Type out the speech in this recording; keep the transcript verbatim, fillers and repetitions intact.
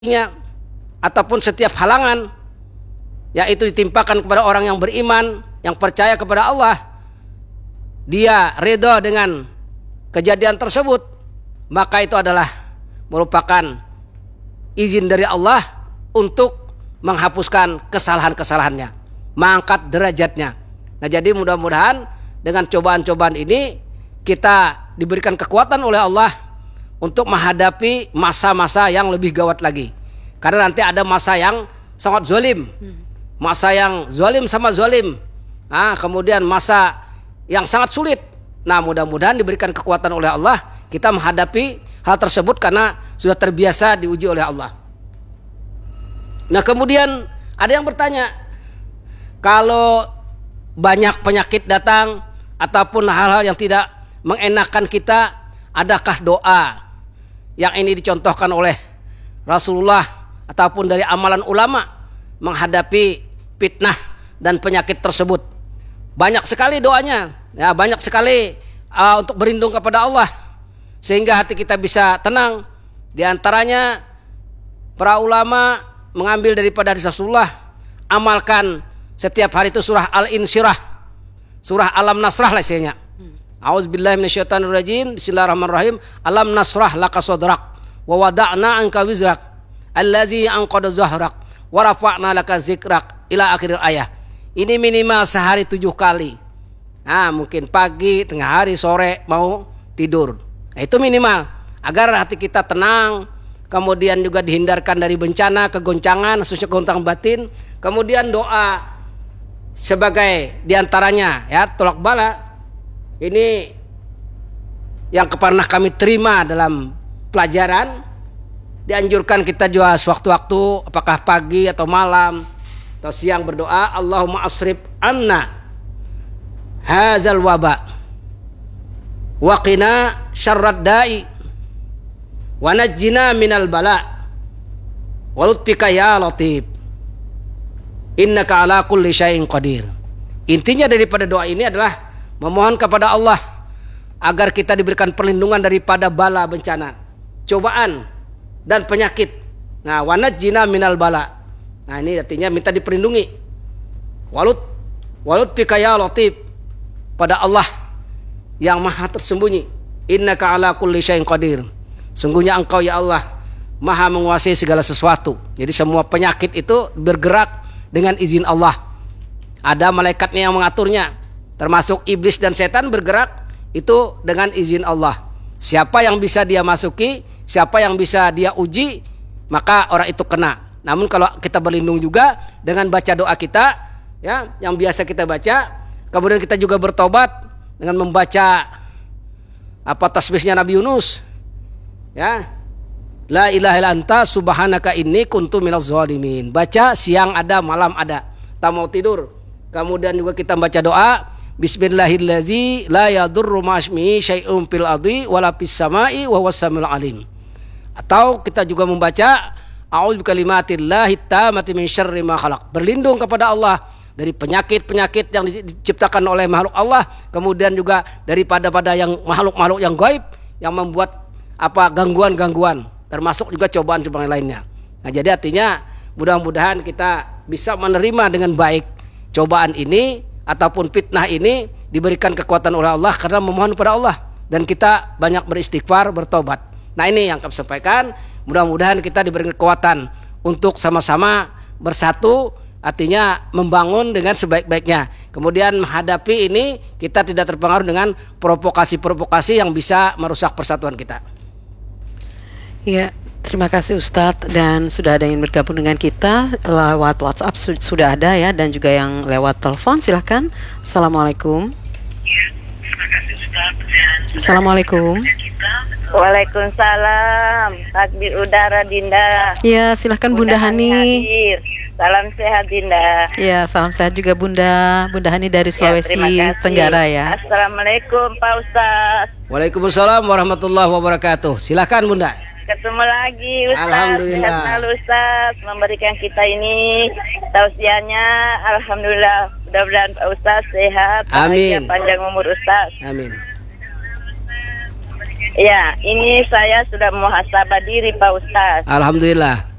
nya ataupun setiap halangan yaitu ditimpakan kepada orang yang beriman, yang percaya kepada Allah, dia ridha dengan kejadian tersebut, maka itu adalah merupakan izin dari Allah untuk menghapuskan kesalahan-kesalahannya, mengangkat derajatnya. Nah, jadi mudah-mudahan dengan cobaan-cobaan ini kita diberikan kekuatan oleh Allah untuk menghadapi masa-masa yang lebih gawat lagi. Karena nanti ada masa yang sangat zalim, masa yang zalim sama zalim. Nah, kemudian masa yang sangat sulit. Nah, mudah-mudahan diberikan kekuatan oleh Allah kita menghadapi hal tersebut karena sudah terbiasa diuji oleh Allah. Nah, kemudian ada yang bertanya, kalau banyak penyakit datang ataupun hal-hal yang tidak mengenakan kita, adakah doa yang ini dicontohkan oleh Rasulullah ataupun dari amalan ulama menghadapi fitnah dan penyakit tersebut? Banyak sekali doanya, ya, banyak sekali uh, untuk berlindung kepada Allah sehingga hati kita bisa tenang. Di antaranya para ulama mengambil daripada Rasulullah, amalkan setiap hari itu surah Al-Insyirah, surah Alam Nasrah lah istilahnya. A'udzubillahi minasyaitonirrajim. Bismillahirrahmanirrahim. Alam nasrah laka sadrak wa wada'na anka wizrak allazi anqadha zahrak wa rafa'na laka zikrak ila akhir ayat. Ini minimal sehari tujuh kali. Nah, mungkin pagi, tengah hari, sore mau tidur. Nah, itu minimal agar hati kita tenang, kemudian juga dihindarkan dari bencana, kegoncangan, khususnya kegoncangan batin. Kemudian doa sebagai diantaranya, ya, tolak bala. Ini yang pernah kami terima dalam pelajaran, dianjurkan kita juga sewaktu-waktu, apakah pagi atau malam atau siang, berdoa, Allahumma asrif anna hazal waba wa qina syarrad da'i wa najjina minal bala wa lutfika ya latif innaka ala kulli syai'in qadir. Intinya daripada doa ini adalah memohon kepada Allah agar kita diberikan perlindungan daripada bala, bencana, cobaan dan penyakit. Nah, wanajjina minal bala. Nah, ini artinya minta diperlindungi. Walut walut bika ya latif, pada Allah yang maha tersembunyi. Innaka ala kulli syai'in qadir. Sungguhnya engkau ya Allah maha menguasai segala sesuatu. Jadi semua penyakit itu bergerak dengan izin Allah. Ada malaikatnya yang mengaturnya. Termasuk iblis dan setan bergerak itu dengan izin Allah. Siapa yang bisa dia masuki, siapa yang bisa dia uji, maka orang itu kena. Namun kalau kita berlindung juga dengan baca doa kita, ya, yang biasa kita baca, kemudian kita juga bertobat dengan membaca apa tasbihnya Nabi Yunus, ya, la ilaha illa anta subhanaka inni kuntu minaz zalimin. Baca siang ada, malam ada. Tak mau tidur, kemudian juga kita baca doa Bismillahillazi la yadurru ma'asmihi syai'un fil ardi wala fis sama'i wa huwas samiul alim. Atau kita juga membaca a'udzu bikalimatillahi tammati min syarri ma khalaq. Berlindung kepada Allah dari penyakit-penyakit yang diciptakan oleh makhluk Allah, kemudian juga daripada pada yang makhluk-makhluk yang gaib yang membuat apa gangguan-gangguan, termasuk juga cobaan-cobaan lainnya. Nah, jadi artinya mudah-mudahan kita bisa menerima dengan baik cobaan ini ataupun fitnah ini, diberikan kekuatan oleh Allah karena memohon kepada Allah, dan kita banyak beristighfar, bertobat. Nah, ini yang kami sampaikan. Mudah-mudahan kita diberikan kekuatan untuk sama-sama bersatu, artinya membangun dengan sebaik-baiknya. Kemudian menghadapi ini kita tidak terpengaruh dengan provokasi-provokasi yang bisa merusak persatuan kita. Ya, terima kasih Ustadz, dan sudah ada yang bergabung dengan kita lewat WhatsApp su- sudah ada ya, dan juga yang lewat telepon, silahkan. Assalamualaikum. Assalamualaikum. Waalaikumsalam. Takbir udara Dinda. Ya, silahkan Bunda, Bunda Hani. Hadir. Salam sehat Dinda. Ya, salam sehat juga Bunda. Bunda Hani dari Sulawesi ya, Tenggara ya. Assalamualaikum Pak Ustadz. Waalaikumsalam warahmatullahi wabarakatuh. Silahkan Bunda. Ketemu lagi Ustaz. Alhamdulillah. Sehat selalu Ustaz memberikan kita ini tausiahnya. Alhamdulillah. Mudah-mudahan Pak Ustaz sehat. Amin. Panjang umur Ustaz. Amin. Ya, ini saya sudah muhasabah diri Pak Ustaz. Alhamdulillah.